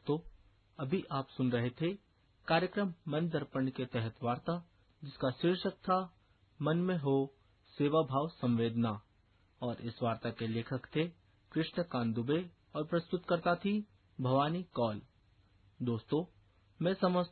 दोस्तों, अभी आप सुन रहे थे कार्यक्रम मन दर्पण के तहत वार्ता, जिसका शीर्षक था मन में हो सेवा भाव संवेदना। और इस वार्ता के लेखक थे कृष्णकांत दुबे और प्रस्तुतकर्ता थी भवानी कौल। दोस्तों, मैं समझता